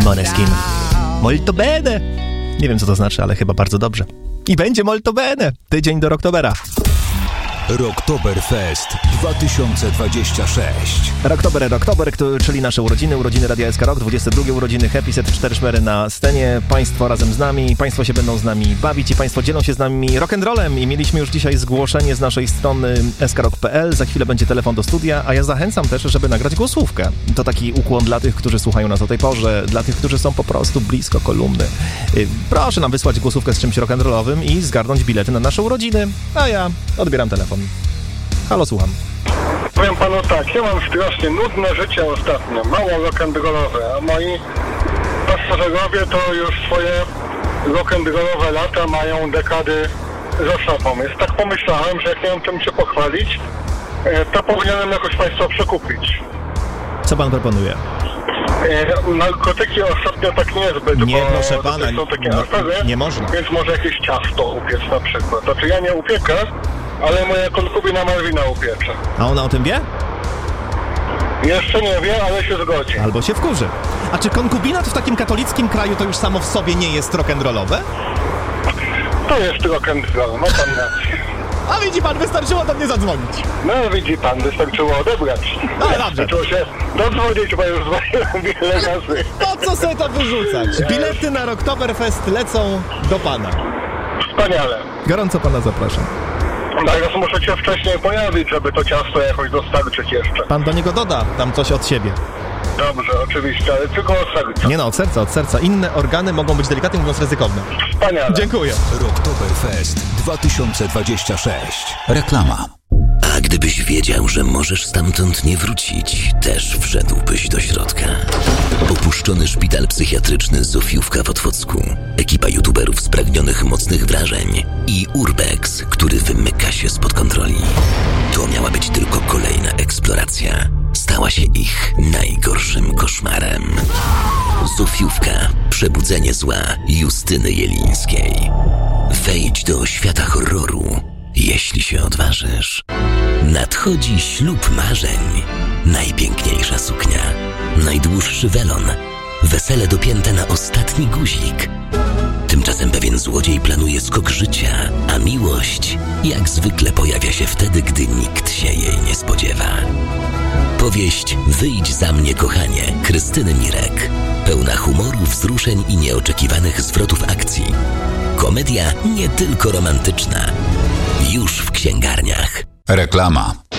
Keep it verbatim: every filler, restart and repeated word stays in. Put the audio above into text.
Måneskin. Molto bene. Nie wiem, co to znaczy, ale chyba bardzo dobrze. I będzie molto bene. Tydzień do Rocktobera. Rocktoberfest dwa tysiące dwudziesty szósty. Rocktober, Rocktober, czyli nasze urodziny, urodziny Radia S K Rock, dwudzieste drugie urodziny, Happy Set, cztery szmery na scenie, Państwo razem z nami, Państwo się będą z nami bawić i Państwo dzielą się z nami rock'n'rollem i mieliśmy już dzisiaj zgłoszenie z naszej strony s k rock kropka p l, za chwilę będzie telefon do studia, a ja zachęcam też, żeby nagrać głosówkę. To taki ukłon dla tych, którzy słuchają nas o tej porze, dla tych, którzy są po prostu blisko kolumny. Proszę nam wysłać głosówkę z czymś rock'n'rollowym i zgarnąć bilety na nasze urodziny, a ja odbieram telefon. Halo, słucham. Powiem panu tak, ja mam strasznie nudne życie ostatnio, mało rock'n'rollowe, a moi pasażerowie to już swoje rock'n'rollowe lata mają dekady za sobą. Więc tak pomyślałem, że jak nie mam czym się pochwalić, to powinienem jakoś państwa przekupić. Co pan proponuje? Narkotyki ostatnio tak niezbyt, nie, bo proszę pana, są takie no, afery, nie można. Więc może jakieś ciasto upiec na przykład. Znaczy ja nie upiekę, ale moja konkubina Malwina upiecze. A ona o tym wie? Jeszcze nie wie, ale się zgodzi. Albo się wkurzy. A czy konkubinat w takim katolickim kraju to już samo w sobie nie jest rock'n'rollowe? To jest rock'n'roll, ma pan rację. A widzi pan, wystarczyło do mnie zadzwonić. No widzi pan, wystarczyło odebrać. No dobrze. Wystarczyło się dodzwonić, bo już dzwoniłem wiele razy. Po co sobie to wyrzucać? Bilety na Rocktoberfest lecą do pana. Wspaniale. Gorąco pana zapraszam. Teraz muszę się wcześniej pojawić, żeby to ciasto jakoś dostarczyć jeszcze. Pan do niego doda tam coś od siebie. Dobrze, oczywiście, ale tylko od serca. Nie no, od serca, od serca. Inne organy mogą być delikatnie mówiąc ryzykowne. Wspaniale. Dziękuję. Rocktoberfest dwa tysiące dwudziesty szósty. Reklama. A gdybyś wiedział, że możesz stamtąd nie wrócić, też wszedłbyś do środka. Opuszczony szpital psychiatryczny Zofiówka w Otwocku, ekipa youtuberów spragnionych mocnych wrażeń i Urbex, który wymyka się spod kontroli. To miała być tylko kolejna eksploracja. Stała się ich najgorszym koszmarem. Zofiówka. Przebudzenie zła Justyny Jelińskiej. Wejdź do świata horroru, jeśli się odważysz. Nadchodzi ślub marzeń. Najpiękniejsza suknia. Najdłuższy welon. Wesele dopięte na ostatni guzik. Tymczasem pewien złodziej planuje skok życia, a miłość jak zwykle pojawia się wtedy, gdy nikt się jej nie spodziewa. Powieść Wyjdź za mnie, kochanie, Krystyny Mirek. Pełna humoru, wzruszeń i nieoczekiwanych zwrotów akcji. Komedia nie tylko romantyczna. Już w księgarniach. Reklama.